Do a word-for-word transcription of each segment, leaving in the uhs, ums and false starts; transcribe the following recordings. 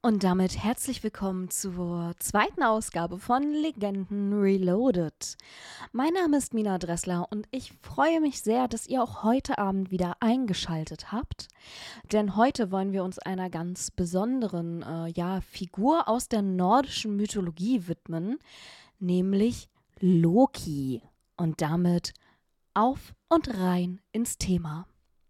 Und damit herzlich willkommen zur zweiten Ausgabe von Legenden Reloaded. Mein Name ist Mina Dressler und ich freue mich sehr, dass ihr auch heute Abend wieder eingeschaltet habt. Denn heute wollen wir uns einer ganz besonderen äh, ja, Figur aus der nordischen Mythologie widmen, nämlich Loki. Und damit auf und rein ins Thema.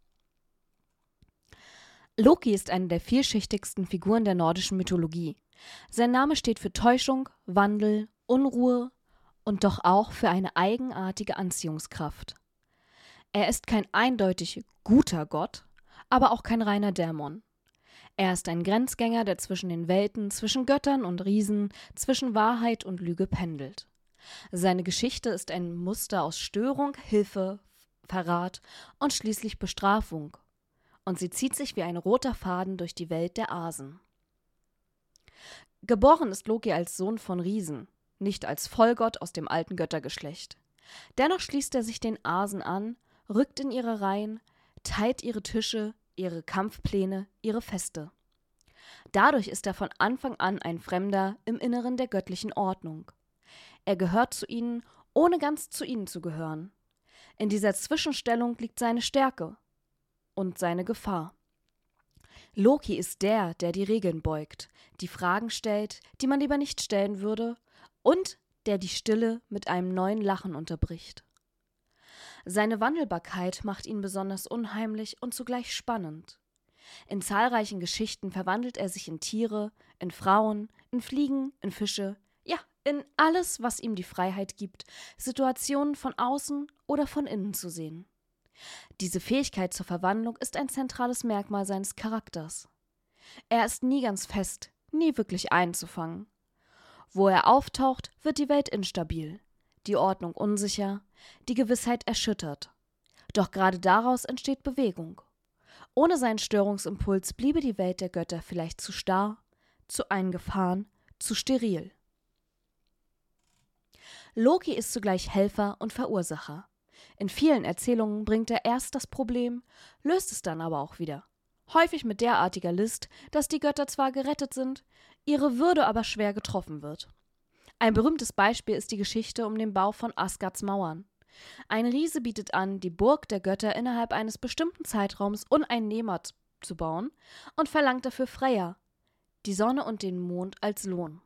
Loki ist eine der vielschichtigsten Figuren der nordischen Mythologie. Sein Name steht für Täuschung, Wandel, Unruhe und doch auch für eine eigenartige Anziehungskraft. Er ist kein eindeutig guter Gott, aber auch kein reiner Dämon. Er ist ein Grenzgänger, der zwischen den Welten, zwischen Göttern und Riesen, zwischen Wahrheit und Lüge pendelt. Seine Geschichte ist ein Muster aus Störung, Hilfe, Verrat und schließlich Bestrafung. Und sie zieht sich wie ein roter Faden durch die Welt der Asen. Geboren ist Loki als Sohn von Riesen, nicht als Vollgott aus dem alten Göttergeschlecht. Dennoch schließt er sich den Asen an, rückt in ihre Reihen, teilt ihre Tische, ihre Kampfpläne, ihre Feste. Dadurch ist er von Anfang an ein Fremder im Inneren der göttlichen Ordnung. Er gehört zu ihnen, ohne ganz zu ihnen zu gehören. In dieser Zwischenstellung liegt seine Stärke und seine Gefahr. Loki ist der, der die Regeln beugt, die Fragen stellt, die man lieber nicht stellen würde, und der die Stille mit einem neuen Lachen unterbricht. Seine Wandelbarkeit macht ihn besonders unheimlich und zugleich spannend. In zahlreichen Geschichten verwandelt er sich in Tiere, in Frauen, in Fliegen, in Fische, ja, in alles, was ihm die Freiheit gibt, Situationen von außen oder von innen zu sehen. Diese Fähigkeit zur Verwandlung ist ein zentrales Merkmal seines Charakters. Er ist nie ganz fest, nie wirklich einzufangen. Wo er auftaucht, wird die Welt instabil, die Ordnung unsicher, die Gewissheit erschüttert. Doch gerade daraus entsteht Bewegung. Ohne seinen Störungsimpuls bliebe die Welt der Götter vielleicht zu starr, zu eingefahren, zu steril. Loki ist zugleich Helfer und Verursacher. In vielen Erzählungen bringt er erst das Problem, löst es dann aber auch wieder. Häufig mit derartiger List, dass die Götter zwar gerettet sind, ihre Würde aber schwer getroffen wird. Ein berühmtes Beispiel ist die Geschichte um den Bau von Asgards Mauern. Ein Riese bietet an, die Burg der Götter innerhalb eines bestimmten Zeitraums uneinnehmbar zu bauen und verlangt dafür Freya, die Sonne und den Mond als Lohn.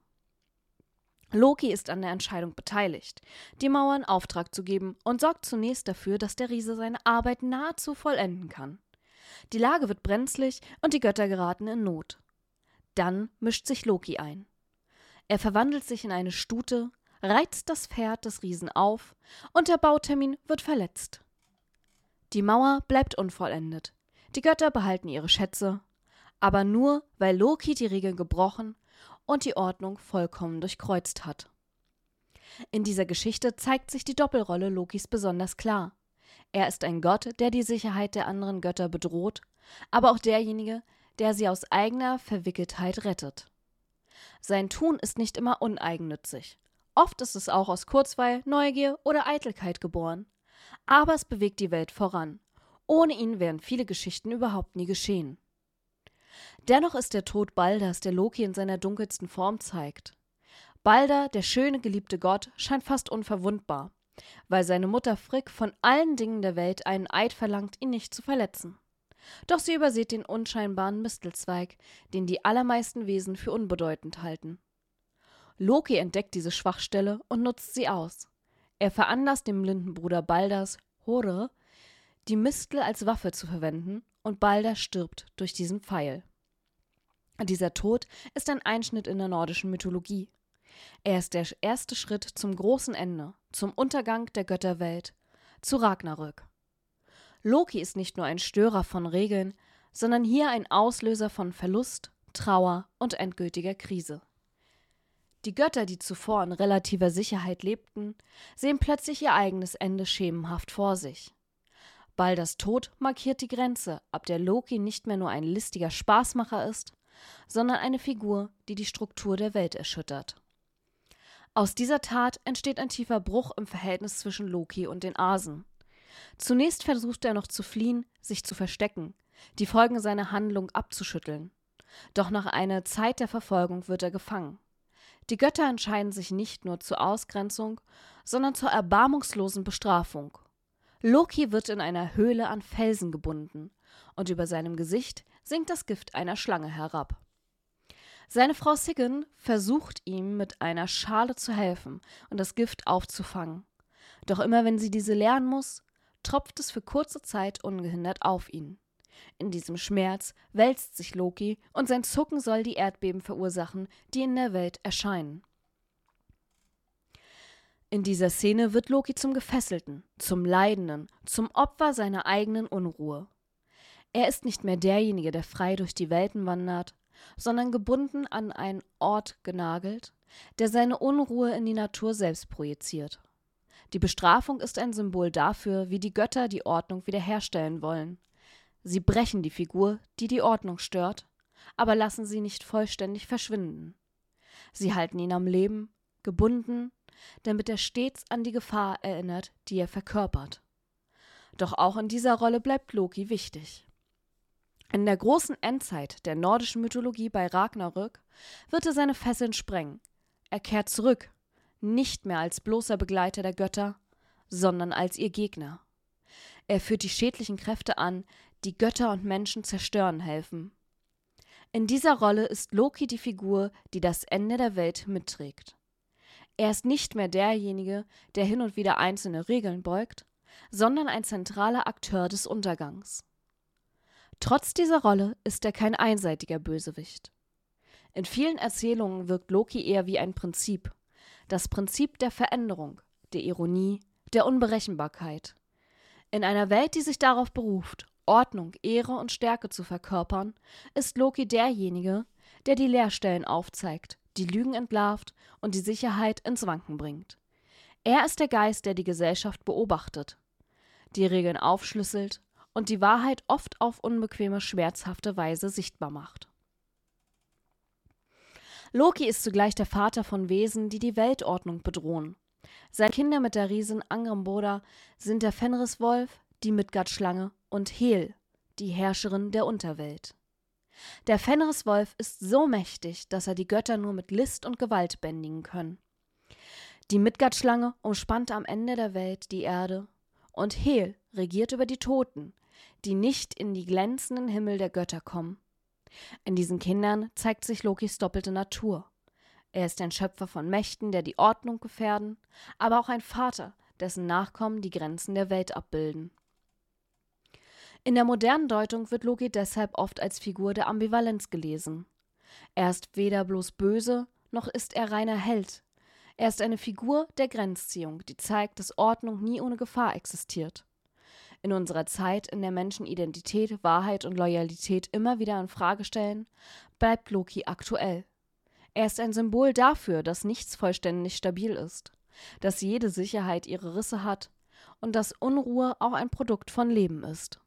Loki ist an der Entscheidung beteiligt, die Mauer in Auftrag zu geben und sorgt zunächst dafür, dass der Riese seine Arbeit nahezu vollenden kann. Die Lage wird brenzlig und die Götter geraten in Not. Dann mischt sich Loki ein. Er verwandelt sich in eine Stute, reizt das Pferd des Riesen auf und der Bautermin wird verletzt. Die Mauer bleibt unvollendet. Die Götter behalten ihre Schätze, aber nur, weil Loki die Regeln gebrochen und die Ordnung vollkommen durchkreuzt hat. In dieser Geschichte zeigt sich die Doppelrolle Lokis besonders klar. Er ist ein Gott, der die Sicherheit der anderen Götter bedroht, aber auch derjenige, der sie aus eigener Verwickeltheit rettet. Sein Tun ist nicht immer uneigennützig. Oft ist es auch aus Kurzweil, Neugier oder Eitelkeit geboren. Aber es bewegt die Welt voran. Ohne ihn wären viele Geschichten überhaupt nie geschehen. Dennoch ist der Tod Balders, der Loki in seiner dunkelsten Form zeigt. Balder, der schöne, geliebte Gott, scheint fast unverwundbar, weil seine Mutter Frigg von allen Dingen der Welt einen Eid verlangt, ihn nicht zu verletzen. Doch sie übersieht den unscheinbaren Mistelzweig, den die allermeisten Wesen für unbedeutend halten. Loki entdeckt diese Schwachstelle und nutzt sie aus. Er veranlasst den blinden Bruder Balders, Hore, die Mistel als Waffe zu verwenden, und Balder stirbt durch diesen Pfeil. Dieser Tod ist ein Einschnitt in der nordischen Mythologie. Er ist der erste Schritt zum großen Ende, zum Untergang der Götterwelt, zu Ragnarök. Loki ist nicht nur ein Störer von Regeln, sondern hier ein Auslöser von Verlust, Trauer und endgültiger Krise. Die Götter, die zuvor in relativer Sicherheit lebten, sehen plötzlich ihr eigenes Ende schemenhaft vor sich. Balders Tod markiert die Grenze, ab der Loki nicht mehr nur ein listiger Spaßmacher ist, sondern eine Figur, die die Struktur der Welt erschüttert. Aus dieser Tat entsteht ein tiefer Bruch im Verhältnis zwischen Loki und den Asen. Zunächst versucht er noch zu fliehen, sich zu verstecken, die Folgen seiner Handlung abzuschütteln. Doch nach einer Zeit der Verfolgung wird er gefangen. Die Götter entscheiden sich nicht nur zur Ausgrenzung, sondern zur erbarmungslosen Bestrafung. Loki wird in einer Höhle an Felsen gebunden und über seinem Gesicht sinkt das Gift einer Schlange herab. Seine Frau Sigyn versucht ihm mit einer Schale zu helfen und das Gift aufzufangen. Doch immer wenn sie diese leeren muss, tropft es für kurze Zeit ungehindert auf ihn. In diesem Schmerz wälzt sich Loki und sein Zucken soll die Erdbeben verursachen, die in der Welt erscheinen. In dieser Szene wird Loki zum Gefesselten, zum Leidenden, zum Opfer seiner eigenen Unruhe. Er ist nicht mehr derjenige, der frei durch die Welten wandert, sondern gebunden an einen Ort genagelt, der seine Unruhe in die Natur selbst projiziert. Die Bestrafung ist ein Symbol dafür, wie die Götter die Ordnung wiederherstellen wollen. Sie brechen die Figur, die die Ordnung stört, aber lassen sie nicht vollständig verschwinden. Sie halten ihn am Leben, gebunden, damit er stets an die Gefahr erinnert, die er verkörpert. Doch auch in dieser Rolle bleibt Loki wichtig. In der großen Endzeit der nordischen Mythologie bei Ragnarök wird er seine Fesseln sprengen. Er kehrt zurück, nicht mehr als bloßer Begleiter der Götter, sondern als ihr Gegner. Er führt die schädlichen Kräfte an, die Götter und Menschen zerstören helfen. In dieser Rolle ist Loki die Figur, die das Ende der Welt mitträgt. Er ist nicht mehr derjenige, der hin und wieder einzelne Regeln beugt, sondern ein zentraler Akteur des Untergangs. Trotz dieser Rolle ist er kein einseitiger Bösewicht. In vielen Erzählungen wirkt Loki eher wie ein Prinzip, das Prinzip der Veränderung, der Ironie, der Unberechenbarkeit. In einer Welt, die sich darauf beruft, Ordnung, Ehre und Stärke zu verkörpern, ist Loki derjenige, der die Leerstellen aufzeigt, die Lügen entlarvt und die Sicherheit ins Wanken bringt. Er ist der Geist, der die Gesellschaft beobachtet, die Regeln aufschlüsselt und die Wahrheit oft auf unbequeme, schmerzhafte Weise sichtbar macht. Loki ist zugleich der Vater von Wesen, die die Weltordnung bedrohen. Seine Kinder mit der Riesin Angrboda sind der Fenriswolf, die Midgard-Schlange und Hel, die Herrscherin der Unterwelt. Der Fenriswolf ist so mächtig, dass er die Götter nur mit List und Gewalt bändigen können. Die Midgard-Schlange umspannt am Ende der Welt die Erde und Hel regiert über die Toten, die nicht in die glänzenden Himmel der Götter kommen. In diesen Kindern zeigt sich Lokis doppelte Natur. Er ist ein Schöpfer von Mächten, der die Ordnung gefährden, aber auch ein Vater, dessen Nachkommen die Grenzen der Welt abbilden. In der modernen Deutung wird Loki deshalb oft als Figur der Ambivalenz gelesen. Er ist weder bloß böse, noch ist er reiner Held. Er ist eine Figur der Grenzziehung, die zeigt, dass Ordnung nie ohne Gefahr existiert. In unserer Zeit, in der Menschen Identität, Wahrheit und Loyalität immer wieder in Frage stellen, bleibt Loki aktuell. Er ist ein Symbol dafür, dass nichts vollständig stabil ist, dass jede Sicherheit ihre Risse hat und dass Unruhe auch ein Produkt von Leben ist.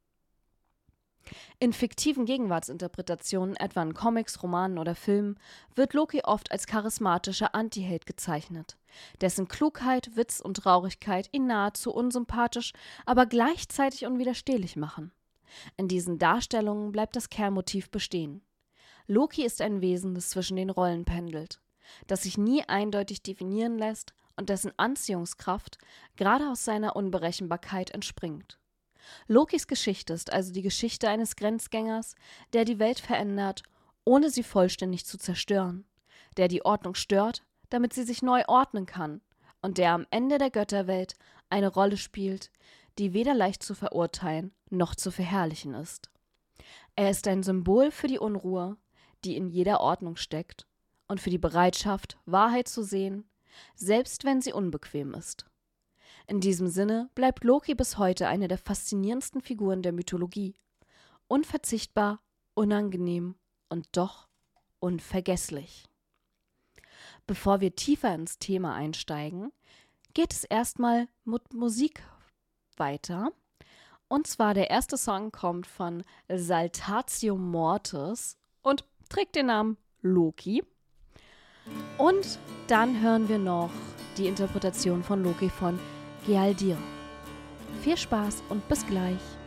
In fiktiven Gegenwartsinterpretationen, etwa in Comics, Romanen oder Filmen, wird Loki oft als charismatischer Antiheld gezeichnet, dessen Klugheit, Witz und Traurigkeit ihn nahezu unsympathisch, aber gleichzeitig unwiderstehlich machen. In diesen Darstellungen bleibt das Kernmotiv bestehen. Loki ist ein Wesen, das zwischen den Rollen pendelt, das sich nie eindeutig definieren lässt und dessen Anziehungskraft gerade aus seiner Unberechenbarkeit entspringt. Lokis Geschichte ist also die Geschichte eines Grenzgängers, der die Welt verändert, ohne sie vollständig zu zerstören, der die Ordnung stört, damit sie sich neu ordnen kann, und der am Ende der Götterwelt eine Rolle spielt, die weder leicht zu verurteilen noch zu verherrlichen ist. Er ist ein Symbol für die Unruhe, die in jeder Ordnung steckt, und für die Bereitschaft, Wahrheit zu sehen, selbst wenn sie unbequem ist. In diesem Sinne bleibt Loki bis heute eine der faszinierendsten Figuren der Mythologie. Unverzichtbar, unangenehm und doch unvergesslich. Bevor wir tiefer ins Thema einsteigen, geht es erstmal mit Musik weiter. Und zwar der erste Song kommt von Saltatio Mortis und trägt den Namen Loki. Und dann hören wir noch die Interpretation von Loki von Gialdir. Viel Spaß und bis gleich.